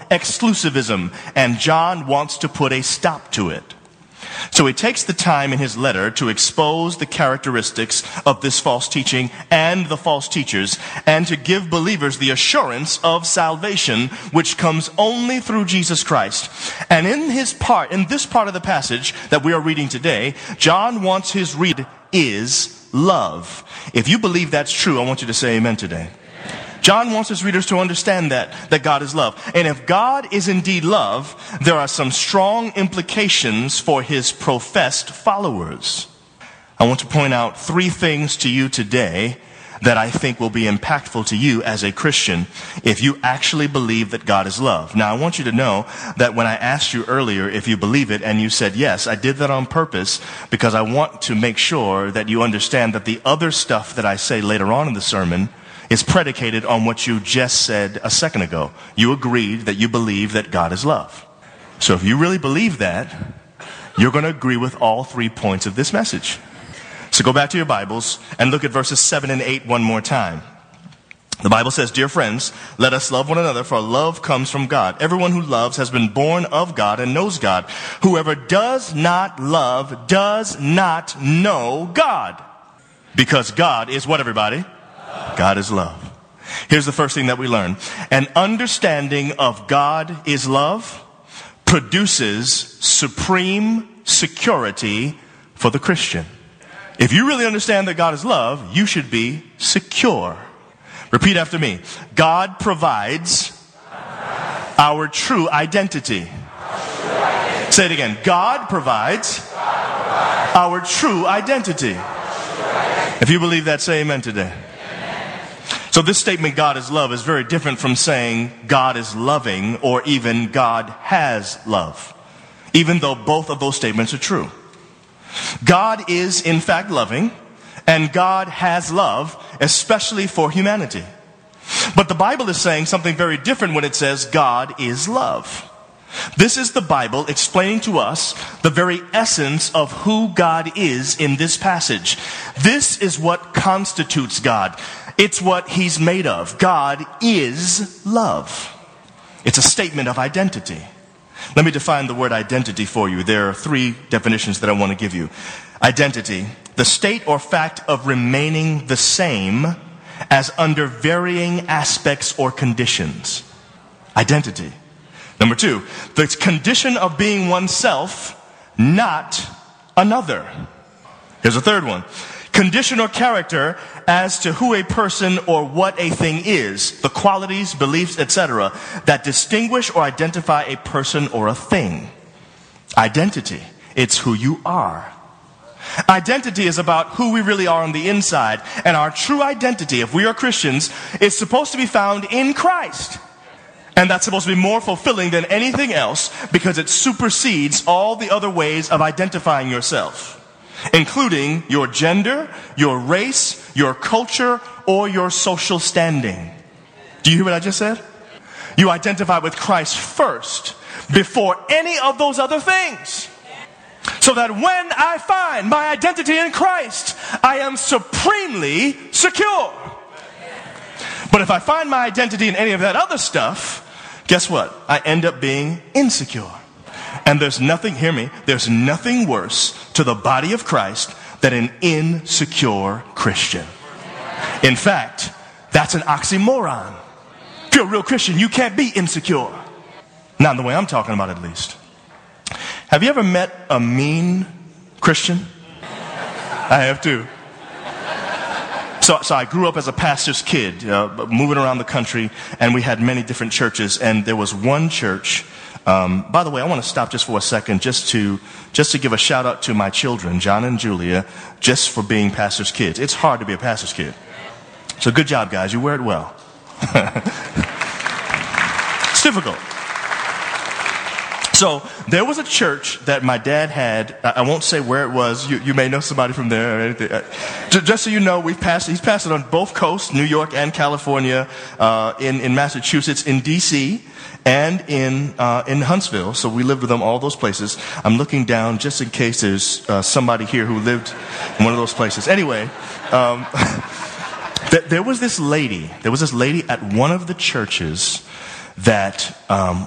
exclusivism, and John wants to put a stop to it. So he takes the time in his letter to expose the characteristics of this false teaching and the false teachers, and to give believers the assurance of salvation, which comes only through Jesus Christ. And in this part of the passage that we are reading today, John wants his read is love. If you believe that's true, I want you to say amen today. John wants his readers to understand that God is love. And if God is indeed love, there are some strong implications for his professed followers. I want to point out 3 things to you today that I think will be impactful to you as a Christian if you actually believe that God is love. Now, I want you to know that when I asked you earlier if you believe it and you said yes, I did that on purpose because I want to make sure that you understand that the other stuff that I say later on in the sermon is predicated on what you just said a second ago. You agreed that you believe that God is love. So if you really believe that, you're going to agree with all 3 points of this message. So go back to your Bibles and look at verses 7 and 8 one more time. The Bible says, "Dear friends, let us love one another, for love comes from God. Everyone who loves has been born of God and knows God. Whoever does not love does not know God." Because God is what, everybody? God is love. Here's the first thing that we learn. An understanding of God is love produces supreme security for the Christian. If you really understand that God is love, you should be secure. Repeat after me. God provides our true identity. Say it again. God provides our true identity. If you believe that, say amen today. So this statement, God is love, is very different from saying God is loving or even God has love, even though both of those statements are true. God is in fact loving, and God has love, especially for humanity. But the Bible is saying something very different when it says God is love. This is the Bible explaining to us the very essence of who God is in this passage. This is what constitutes God. It's what he's made of. God is love. It's a statement of identity. Let me define the word identity for you. There are 3 definitions that I want to give you. Identity, the state or fact of remaining the same as under varying aspects or conditions. Identity. Number 2, the condition of being oneself, not another. Here's a third one. Condition or character as to who a person or what a thing is, the qualities, beliefs, etc., that distinguish or identify a person or a thing. Identity, it's who you are. Identity is about who we really are on the inside, and our true identity, if we are Christians, is supposed to be found in Christ. And that's supposed to be more fulfilling than anything else because it supersedes all the other ways of identifying yourself, including your gender, your race, your culture, or your social standing. Do you hear what I just said? You identify with Christ first before any of those other things. So that when I find my identity in Christ, I am supremely secure. But if I find my identity in any of that other stuff, guess what? I end up being insecure. And there's nothing, hear me, there's nothing worse to the body of Christ than an insecure Christian. In fact, that's an oxymoron. If you're a real Christian, you can't be insecure. Not in the way I'm talking about, at least. Have you ever met a mean Christian? I have too. So I grew up as a pastor's kid, moving around the country, and we had many different churches, and there was one church. By the way, I want to stop just for a second just to give a shout out to my children, John and Julia, just for being pastor's kids. It's hard to be a pastor's kid. So good job, guys. You wear it well. It's difficult. So there was a church that my dad had. I won't say where it was. You may know somebody from there or anything. Just so you know, he's pastored on both coasts, New York and California, in Massachusetts, in D.C., and in Huntsville. So we lived with them all those places. I'm looking down just in case there's somebody here who lived in one of those places. Anyway, there was this lady at one of the churches that